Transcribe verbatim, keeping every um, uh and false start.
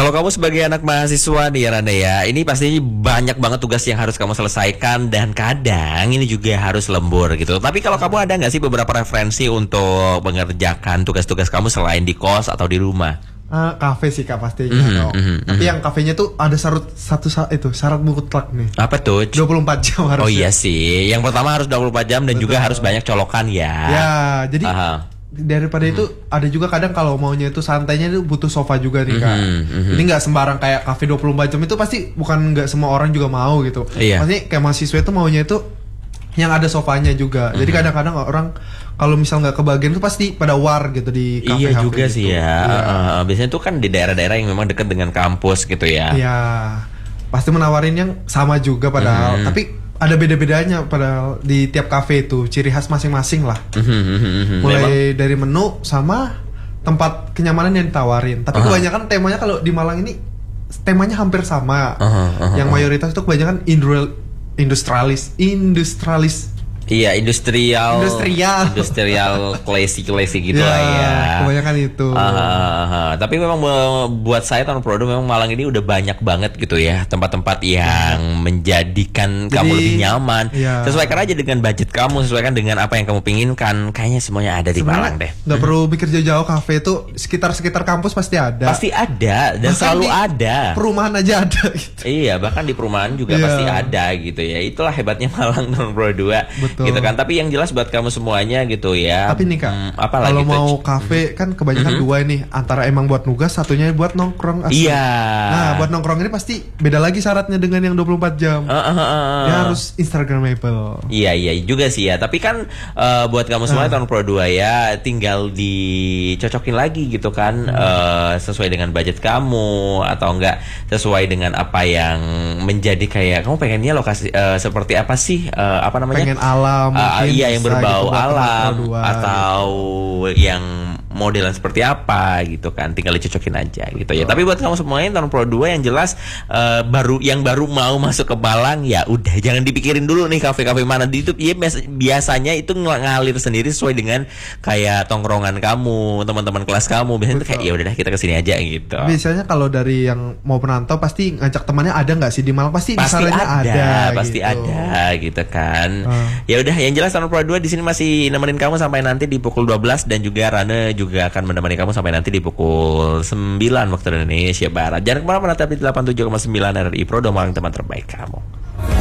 Kalau kamu sebagai anak mahasiswa nih ya Randa ya, ini pasti banyak banget tugas yang harus kamu selesaikan dan kadang ini juga harus lembur gitu. Tapi kalau kamu ada nggak sih beberapa referensi untuk mengerjakan tugas-tugas kamu selain di kos atau di rumah? Uh, kafe sih kak pastinya Mhm, dong. mhm, Tapi mhm. yang kafenya tuh ada syarat satu sa- itu syarat mutlak nih. Apa tuh? dua puluh empat jam harusnya. Oh iya sih, yang pertama harus dua puluh empat jam dan Betul. juga harus banyak colokan ya. Ya, jadi Aha. daripada itu ada juga kadang kalau maunya itu santainya itu butuh sofa juga nih kak. Mhm, mhm. Jadi nggak sembarang kayak kafe dua puluh empat jam itu pasti bukan nggak semua orang juga mau gitu. Iya. Pasti kayak mahasiswa itu maunya itu yang ada sofanya juga. Jadi kadang-kadang orang kalau misal nggak kebagian itu pasti pada war gitu di kafe. Iya juga gitu. sih ya. Iya. Uh, biasanya tuh kan di daerah-daerah yang memang dekat dengan kampus gitu ya. Iya. Pasti menawarin yang sama juga padahal, Mhm. tapi ada beda-bedanya padahal di tiap kafe itu ciri khas masing-masing lah. Mhm, mhm, mhm. Mulai Memang. dari menu sama tempat kenyamanan yang ditawarin. Tapi Aha. kebanyakan temanya kalau di Malang ini temanya hampir sama. Aha, aha, Yang aha. mayoritas itu kebanyakan indru- industrialis, industrialis. Iya, industrial, Industrial. industrial, classy, classy gitu Ya, lah ya. kebanyakan itu. Ah, ah, ah. Tapi memang me- buat saya tahun produk memang Malang ini udah banyak banget gitu ya tempat-tempat yang menjadikan kamu Jadi, lebih nyaman. ya. Sesuaikan aja dengan budget kamu, sesuaikan dengan apa yang kamu pinginkan. Kayaknya semuanya ada di Malang deh. Nggak perlu mikir jauh-jauh, kafe itu sekitar-sekitar kampus pasti ada. Pasti ada dan Bahkan selalu di ada. Perumahan aja ada gitu. Iya, bahkan di perumahan juga Iya. pasti ada gitu ya. Itulah hebatnya Malang tahun Pro dua Betul. gitu kan. Tapi yang jelas buat kamu semuanya gitu ya. Tapi nih kak, hmm, apa lagi kalau tuh? mau kafe kan kebanyakan dua ini, antara emang buat nugas, satunya buat nongkrong asli. Iya. Nah, buat nongkrong ini pasti beda lagi syaratnya dengan yang dua puluh empat jam. Ah, ah, ah, ah. Dia harus Instagramable. Iya iya juga sih ya. Tapi kan eh, buat kamu semua tahun Pro dua ya tinggal dicocokin lagi gitu kan eh, sesuai dengan budget kamu atau enggak sesuai dengan apa yang menjadi kayak kamu pengennya lokasi eh, seperti apa sih eh, apa namanya? Pengen alam, Ah, mungkin iya yang bisa berbau gitu buat alam Pro dua, atau yang modelan seperti apa gitu kan, tinggal dicocokin aja gitu ya. Tapi buat kamu semuanya tahun Pro dua yang jelas eh, baru yang baru mau masuk ke Malang ya udah jangan dipikirin dulu nih kafe-kafe mana di itu ya bias- biasanya itu ng- ngalir sendiri sesuai dengan kayak tongkrongan kamu, teman-teman kelas kamu. Biasanya tuh kayak ya udah dah kita kesini aja gitu. Biasanya kalau dari yang mau penantau pasti ngajak temannya ada nggak sih di Malang, pasti Pasti sarannya ada, pasti gitu. ada gitu kan. Ah. Ya udah yang jelas tahun Pro dua di sini masih nemenin kamu sampai nanti di pukul dua belas dan juga Rane juga akan menemani kamu sampai nanti di pukul sembilan waktu Indonesia Barat. Jangan kemana-mana, tapi di delapan puluh tujuh koma sembilan R R I Pro dua Malang, teman terbaik kamu.